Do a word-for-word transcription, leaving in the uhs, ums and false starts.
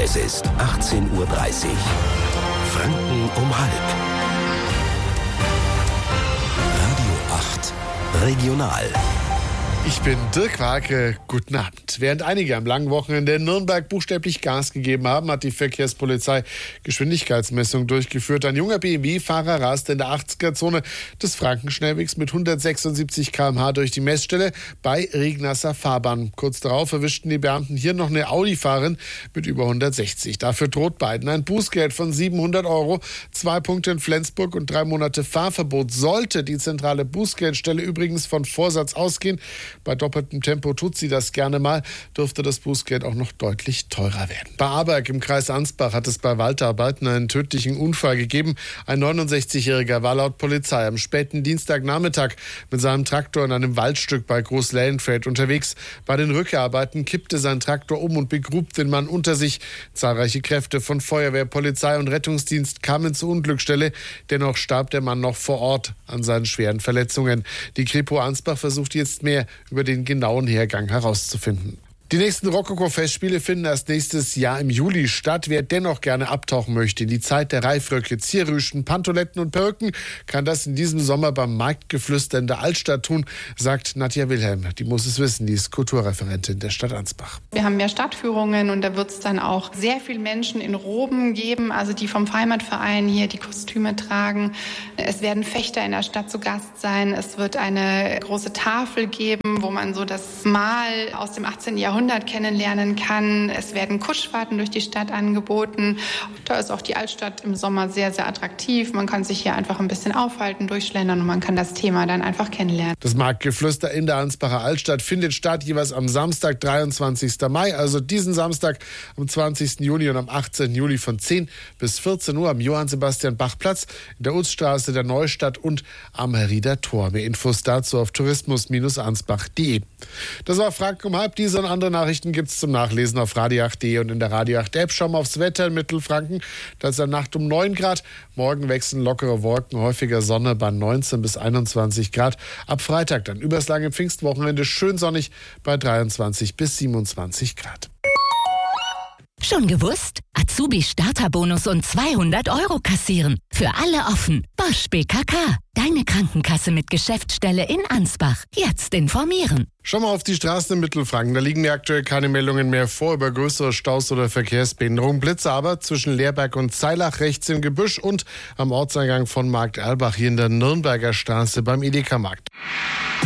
Es ist achtzehn Uhr dreißig. Franken um halb. Radio acht Regional. Ich bin Dirk Warke, guten Abend. Während einige am langen Wochenende in Nürnberg buchstäblich Gas gegeben haben, hat die Verkehrspolizei Geschwindigkeitsmessungen durchgeführt. Ein junger B M W-Fahrer raste in der achtziger-Zone des Frankenschnellwegs mit hundertsechsundsiebzig Kilometer pro Stunde durch die Messstelle bei Regnasser Fahrbahn. Kurz darauf erwischten die Beamten hier noch eine Audi-Fahrerin mit über hundertsechzig. Dafür droht beiden ein Bußgeld von siebenhundert Euro, zwei Punkte in Flensburg und drei Monate Fahrverbot. Sollte die zentrale Bußgeldstelle übrigens von Vorsatz ausgehen, bei doppeltem Tempo tut sie das gerne mal, dürfte das Bußgeld auch noch deutlich teurer werden. Bei Aberg im Kreis Ansbach hat es bei Waldarbeiten einen tödlichen Unfall gegeben. Ein neunundsechzigjähriger war laut Polizei am späten Dienstagnachmittag mit seinem Traktor in einem Waldstück bei Großlellenfeld unterwegs. Bei den Rückarbeiten kippte sein Traktor um und begrub den Mann unter sich. Zahlreiche Kräfte von Feuerwehr, Polizei und Rettungsdienst kamen zur Unglücksstelle. Dennoch starb der Mann noch vor Ort an seinen schweren Verletzungen. Die Kripo Ansbach versucht jetzt mehr über den genauen Hergang herauszufinden. Die nächsten Rokoko-Festspiele finden erst nächstes Jahr im Juli statt. Wer dennoch gerne abtauchen möchte in die Zeit der Reifröcke, Zierrüschen, Pantoletten und Perücken, kann das in diesem Sommer beim Marktgeflüster in der Altstadt tun, sagt Nadja Wilhelm. Die muss es wissen, die ist Kulturreferentin der Stadt Ansbach. Wir haben mehr Stadtführungen und da wird es dann auch sehr viele Menschen in Roben geben, also die vom Heimatverein hier die Kostüme tragen. Es werden Fechter in der Stadt zu Gast sein. Es wird eine große Tafel geben, wo man so das Mal aus dem achtzehnten Jahrhundert kennenlernen kann. Es werden Kutschfahrten durch die Stadt angeboten. Da ist auch die Altstadt im Sommer sehr, sehr attraktiv. Man kann sich hier einfach ein bisschen aufhalten, durchschlendern und man kann das Thema dann einfach kennenlernen. Das Marktgeflüster in der Ansbacher Altstadt findet statt jeweils am Samstag, dreiundzwanzigsten Mai, also diesen Samstag am zwanzigsten Juni und am achtzehnten Juli von zehn bis vierzehn Uhr am Johann-Sebastian-Bach-Platz, in der Utzstraße der Neustadt und am Rieder Tor. Mehr Infos dazu auf tourismus ansbach punkt de. Das war Franken um halb. Diese und andere Nachrichten gibt es zum Nachlesen auf radio acht punkt de und in der Radio acht App. Schauen wir aufs Wetter in Mittelfranken. Da ist eine Nacht um neun Grad. Morgen wechseln lockere Wolken, häufiger Sonne bei neunzehn bis einundzwanzig Grad. Ab Freitag dann übers lange Pfingstwochenende schön sonnig bei dreiundzwanzig bis siebenundzwanzig Grad. Schon gewusst? Azubi-Starterbonus und zweihundert Euro kassieren. Für alle offen. Bosch B K K. Deine Krankenkasse mit Geschäftsstelle in Ansbach. Jetzt informieren. Schauen wir auf die Straßen in Mittelfranken. Da liegen mir aktuell keine Meldungen mehr vor über größere Staus oder Verkehrsbehinderung. Blitze aber zwischen Leerberg und Zeilach rechts im Gebüsch und am Ortseingang von Markt Erlbach hier in der Nürnberger Straße beim Edeka-Markt.